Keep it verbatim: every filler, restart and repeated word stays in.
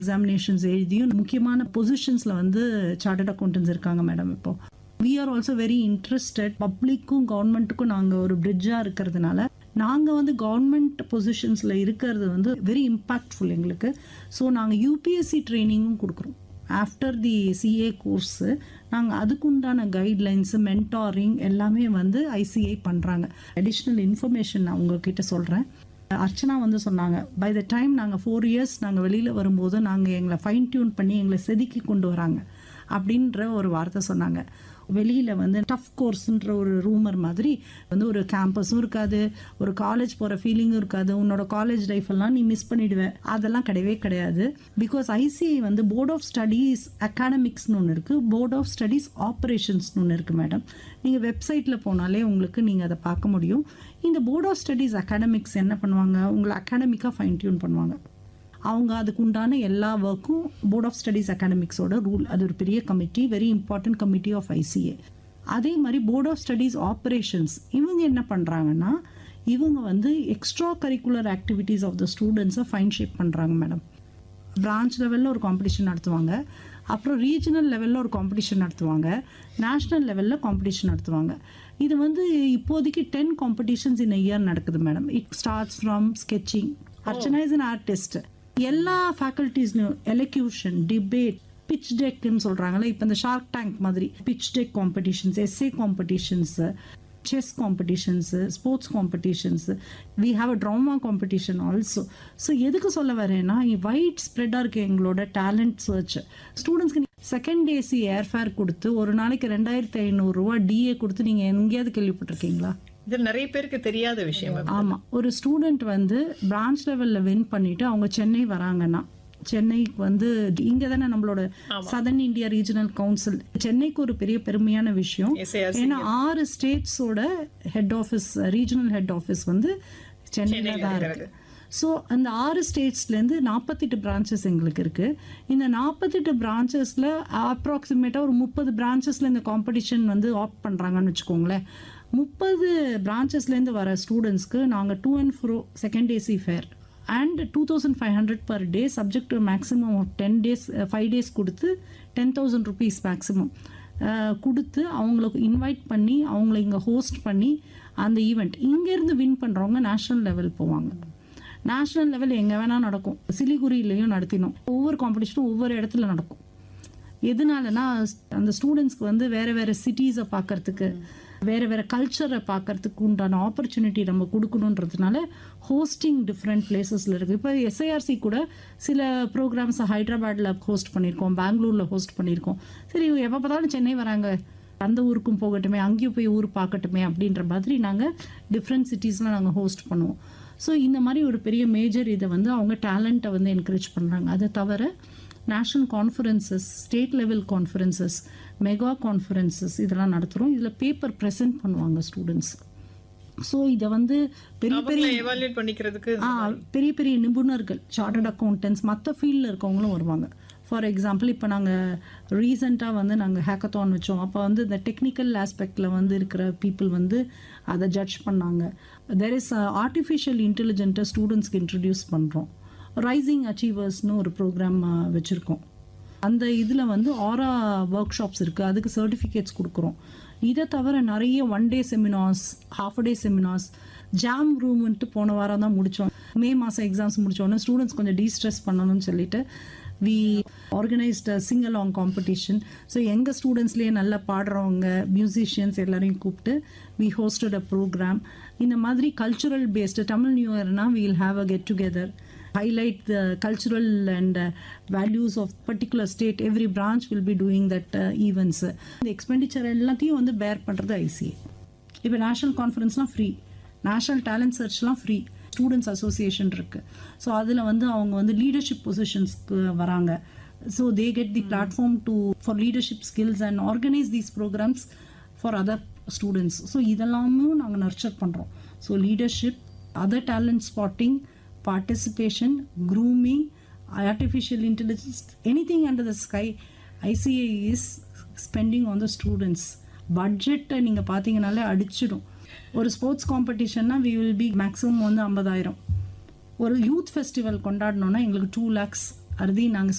Examinations எழுதியும் முக்கியமான பொசிஷன்ஸில் வந்து சார்ட்டர்ட் அக்கௌண்டன்ஸ் இருக்காங்க மேடம். இப்போ we are also very interested. பப்ளிக்கும் கவர்மெண்ட்டுக்கும் நாங்கள் ஒரு பிரிட்ஜாக இருக்கிறதுனால நாங்கள் வந்து கவர்மெண்ட் பொசிஷன்ஸில் இருக்கிறது வந்து வெரி இம்பேக்ட்ஃபுல் எங்களுக்கு. ஸோ நாங்கள் யூபிஎஸ்சி ட்ரைனிங்கும் கொடுக்குறோம். ஆஃப்டர் தி சிஏ கோர்ஸு நாங்கள் அதுக்குண்டான கைட்லைன்ஸு மென்டாரிங் எல்லாமே வந்து ஐசிஐ பண்ணுறாங்க. அடிஷ்னல் இன்ஃபர்மேஷன் நான் உங்ககிட்ட சொல்கிறேன். அர்ச்சனா வந்து சொன்னாங்க, பை த டைம் நாங்கள் ஃபோர் இயர்ஸ் நாங்கள் வெளியில் வரும்போது நாங்கள் எங்களை ஃபைன் டியூன் பண்ணி எங்களை செதுக்கி கொண்டு வராங்க அப்படின்ற ஒரு வார்த்தை சொன்னாங்க. வெளியில் வந்து டஃப் கோர்ஸ்ன்ற ஒரு ரூமர் மாதிரி வந்து ஒரு கேம்பஸும் இருக்காது, ஒரு காலேஜ் போகிற ஃபீலிங்கும் இருக்காது, உன்னோட காலேஜ் லைஃப் எல்லாம் நீ மிஸ் பண்ணிடுவேன், அதெல்லாம் கிடையவே கிடையாது. பிகாஸ் ஐசிஐ வந்து போர்ட் ஆஃப் ஸ்டடீஸ் அகாடமிக்ஸ்னு ஒன்று இருக்குது, போர்ட் ஆஃப் ஸ்டடீஸ் ஆப்ரேஷன்ஸ்னு ஒன்று இருக்குது மேடம். நீங்கள் வெப்சைட்டில் போனாலே உங்களுக்கு நீங்கள் அதை பார்க்க முடியும். இந்த போர்ட் ஆஃப் ஸ்டடீஸ் அகாடமிக்ஸ் என்ன பண்ணுவாங்க, உங்களை அகாடமிக்காக ஃபைன் டியூன் பண்ணுவாங்க. அவங்க அதுக்கு உண்டான எல்லா ஒர்க்கும் போர்ட் ஆஃப் ஸ்டடீஸ் அகாடமிக்ஸோட ரூல், அது ஒரு பெரிய committee, very important committee of ICA. அதே மாதிரி போர்ட் ஆஃப் ஸ்டடீஸ் ஆப்ரேஷன்ஸ் இவங்க என்ன பண்ணுறாங்கன்னா, இவங்க வந்து extra curricular activities of the ஸ்டூடெண்ட்ஸை ஃபைன் ஷேப் பண்ணுறாங்க மேடம். பிரான்ச் லெவலில் ஒரு காம்படிஷன் நடத்துவாங்க, அப்புறம் ரீஜனல் லெவலில் ஒரு காம்படிஷன் நடத்துவாங்க, நேஷ்னல் லெவலில் காம்படிஷன் நடத்துவாங்க. இது வந்து இப்போதைக்கு டென் காம்படிஷன்ஸ் இன் இயர் நடக்குது madam. It starts from sketching. Archana is an artist. எல்லா ஃபேக்கல்ட்டிஸ்லையும் எலக்யூஷன், டிபேட், பிச் டெக்னு சொல்கிறாங்களே, இப்போ இந்த ஷார்க் டேங்க் மாதிரி pitch deck competitions, S A competitions, chess competitions, sports competitions, we have a drama competition also. So எதுக்கு சொல்ல வரேன்னா, white ஸ்ப்ரெட்டாக இருக்குது எங்களோட டேலண்ட் சர்ச். ஸ்டூடெண்ட்ஸ்க்கு செகண்ட் ஏசி ஏர்ஃபேர் கொடுத்து ஒரு நாளைக்கு ரெண்டாயிரத்தி ஐநூறுரூவா டிஏ கொடுத்து நீங்கள் எங்கேயாவது கேள்விப்பட்டிருக்கீங்களா? இது நிறைய பேருக்கு தெரியாத விஷயம். ஆமாம், ஒரு ஸ்டூடெண்ட் வந்து பிரான்ச் லெவலில் வின் பண்ணிவிட்டு அவங்க சென்னை வராங்கன்னா, சென்னைக்கு வந்து இங்கே தானே நம்மளோட சதர்ன் இந்தியா ரீஜனல் கவுன்சில், சென்னைக்கு ஒரு பெரிய பெருமையான விஷயம். ஏன்னா ஆறு ஸ்டேட்ஸோட head office, regional head office வந்து சென்னையில் தான் இருக்கு. ஸோ அந்த ஆறு ஸ்டேட்ஸ்லேருந்து நாற்பத்தெட்டு பிரான்ச்சஸ் எங்களுக்கு இருக்குது. இந்த நாற்பத்தெட்டு பிரான்ச்சஸில் அப்ராக்சிமேட்டாக ஒரு முப்பது பிரான்ச்சஸில் இந்த காம்படிஷன் வந்து ஆப்ட் பண்ணுறாங்கன்னு வச்சுக்கோங்களேன். முப்பது பிரான்ச்சஸ்லேருந்து வர ஸ்டூடெண்ட்ஸ்க்கு நாங்கள் டூ அண்ட் ஃப்ரோ second AC fair and two thousand five hundred per day subject to maximum of ten days five days கொடுத்து டென் தௌசண்ட் ருபீஸ் மேக்ஸிமம் கொடுத்து அவங்களுக்கு இன்வைட் பண்ணி அவங்கள இங்கே ஹோஸ்ட் பண்ணி அந்த ஈவெண்ட் இங்கேருந்து வின் பண்ணுறவங்க நேஷ்னல் லெவல் போவாங்க. நேஷ்னல் லெவல் எங்கே வேணால் நடக்கும், சிலிகுரியிலையும் நடத்தினோம். ஒவ்வொரு காம்படிஷனும் ஒவ்வொரு இடத்துல நடக்கும். எதனாலனா அந்த ஸ்டூடெண்ட்ஸ்க்கு வந்து வேறு வேறு சிட்டிஸை பார்க்கறதுக்கு, வேறு வேறு கல்ச்சரை பார்க்கறதுக்கு உண்டான ஆப்பர்ச்சுனிட்டி நம்ம கொடுக்கணுன்றதுனால ஹோஸ்டிங் டிஃப்ரெண்ட் பிளேசஸில் இருக்குது. இப்போ எஸ்ஐஆர்சி கூட சில ப்ரோக்ராம்ஸை ஹைதராபாத்தில் ஹோஸ்ட் பண்ணியிருக்கோம், பெங்களூரில் ஹோஸ்ட் பண்ணியிருக்கோம். சரி, எப்போ பார்த்தாலும் சென்னை வராங்க, அந்த ஊருக்கும் போகட்டுமே, அங்கேயும் போய் ஊர் பார்க்கட்டுமே அப்படின்ற மாதிரி நாங்கள் டிஃப்ரெண்ட் சிட்டிஸில் நாங்கள் ஹோஸ்ட் பண்ணுவோம். ஸோ இந்த மாதிரி ஒரு பெரிய மேஜர் இதை வந்து அவங்க டேலண்ட்டை வந்து என்கரேஜ் பண்ணுறாங்க. அதை தவிர national conferences, state level conferences, mega conferences இதெல்லாம் நடத்துகிறோம். இதில் பேப்பர் ப்ரெசென்ட் பண்ணுவாங்க ஸ்டூடெண்ட்ஸ். ஸோ இதை வந்து பெரிய பெரிய எவாலுவேட் பண்ணிக்கிறதுக்கு பெரிய பெரிய நிபுணர்கள், சார்ட்டர்ட் அக்கௌண்டன்ட்ஸ், மற்ற ஃபீல்டில் இருக்கவங்களும் வருவாங்க. ஃபார் எக்ஸாம்பிள், இப்போ நாங்கள் ரீசெண்டாக வந்து நாங்கள் ஹேக்கத்தான் வச்சோம். அப்போ வந்து இந்த டெக்னிக்கல் ஆஸ்பெக்டில் வந்து இருக்கிற பீப்புள் வந்து அதை ஜட்ஜ் பண்ணாங்க. தெர் இஸ் ஆர்டிஃபிஷியல் இன்டெலிஜென்ட்டை ஸ்டூடெண்ட்ஸ்க்கு இன்ட்ரடியூஸ் பண்ணுறோம். ரைசிங் அச்சீவர்ஸ்னு ஒரு ப்ரோக்ராம் வச்சுருக்கோம். அந்த இதில் வந்து ஆரா ஒர்க் ஷாப்ஸ் இருக்குது, அதுக்கு சர்டிஃபிகேட்ஸ் கொடுக்குறோம். இதை தவிர நிறைய one day seminars, half day seminars, jam ரூம்ன்ட்டு போன வாரம் தான் முடித்தோம். மே மாதம் எக்ஸாம்ஸ் முடித்தோன்னே ஸ்டூடெண்ட்ஸ் கொஞ்சம் டீஸ்ட்ரெஸ் பண்ணணும்னு சொல்லிட்டு we organised Singh along competition. So எங்கள் ஸ்டூடெண்ட்ஸ்லேயே நல்லா பாடுறவங்க, மியூசிஷியன்ஸ் எல்லாரையும் கூப்பிட்டு வி ஹோஸ்டட் அ ப்ரோக்ராம். இந்த மாதிரி cultural based Tamil new இயர்னா we'll have a get together, highlight the cultural and uh, values of particular state. Every branch will be doing that uh, events. The expenditure எல்லாத்தையும் வந்து பேர் பண்ணுறது ICA. இப்போ national கான்ஃபரன்ஸ்லாம் free, national talent சர்ச்லாம் free, students association இருக்குது. So அதில் வந்து அவங்க வந்து லீடர்ஷிப் பொசிஷன்ஸ்க்கு வராங்க. So they get the platform to for leadership skills and organise these programs for other students. So இதெல்லாமும் நாங்கள் நர்ச்சர் பண்ணுறோம். So leadership, other talent spotting, participation, grooming, artificial intelligence, anything under the sky, I C A is spending on the students. பட்ஜெட்டை நீங்கள் பார்த்தீங்கனாலே அடிச்சிடும். ஒரு sports காம்படிஷன்னா we will be maximum வந்து ஐம்பதாயிரம். ஒரு யூத் ஃபெஸ்டிவல் கொண்டாடணுன்னா எங்களுக்கு டூ லேக்ஸ் அறுதி நாங்க